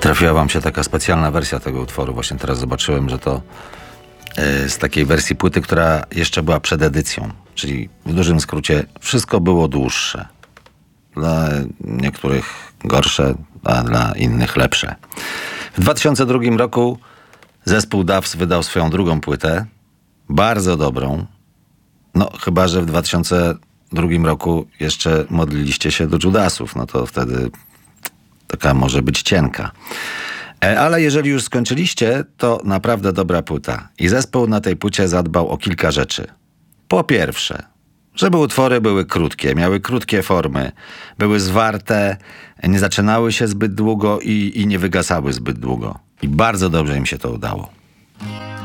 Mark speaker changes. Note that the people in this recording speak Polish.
Speaker 1: Trafiła wam się taka specjalna wersja tego utworu. Właśnie teraz zobaczyłem, że to z takiej wersji płyty, która jeszcze była przed edycją. Czyli w dużym skrócie wszystko było dłuższe. Dla niektórych gorsze, a dla innych lepsze. W 2002 roku zespół Doves wydał swoją drugą płytę. Bardzo dobrą. No chyba, że w 2002 roku jeszcze modliliście się do Judasów. No to wtedy taka może być cienka. Ale jeżeli już skończyliście, to naprawdę dobra płyta. I zespół na tej płycie zadbał o kilka rzeczy. Po pierwsze, żeby utwory były krótkie, miały krótkie formy, były zwarte, nie zaczynały się zbyt długo i nie wygasały zbyt długo. I bardzo dobrze im się to udało.